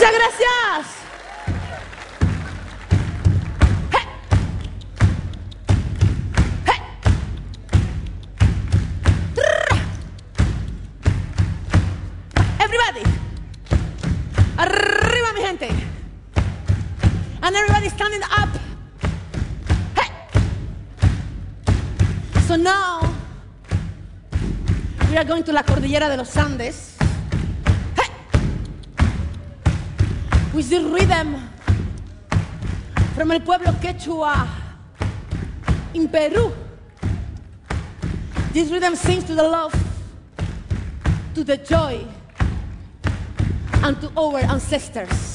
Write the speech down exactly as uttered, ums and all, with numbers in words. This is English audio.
Muchas gracias. Hey. Hey. Everybody. Arriba, mi gente. And everybody standing up. Hey. So now we are going to la Cordillera de los Andes. Hey. With the rhythm from el pueblo Quechua in Peru. This rhythm sings to the love, to the joy, and to our ancestors.